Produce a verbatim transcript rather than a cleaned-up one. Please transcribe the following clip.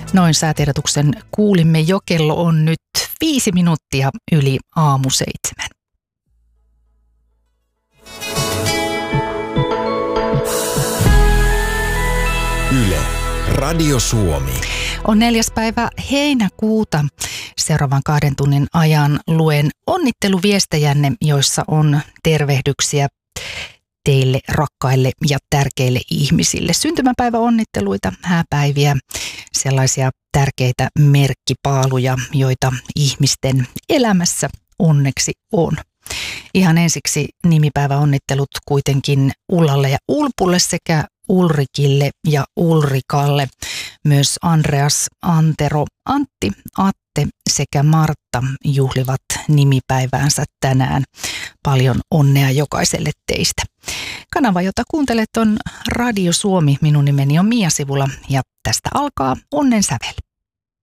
Noin säätiedotuksen kuulimme jo. Kello on nyt viisi minuuttia yli aamu seitsemän. Yle, Radio Suomi. On neljäs päivä heinäkuuta. Seuraavan kahden tunnin ajan luen onnitteluviestejänne, joissa on tervehdyksiä teille rakkaille ja tärkeille ihmisille. Syntymäpäiväonnitteluita, hääpäiviä, sellaisia tärkeitä merkkipaaluja, joita ihmisten elämässä onneksi on. Ihan ensiksi nimipäiväonnittelut kuitenkin Ullalle ja Ulpulle sekä Ulrikille ja Ulrikalle. Myös Andreas, Antero, Antti, Atte sekä Martta juhlivat nimipäiväänsä tänään. Paljon onnea jokaiselle teistä. Kanava, jota kuuntelet, on Radio Suomi. Minun nimeni on Mia Sivula ja tästä alkaa Onnen sävel.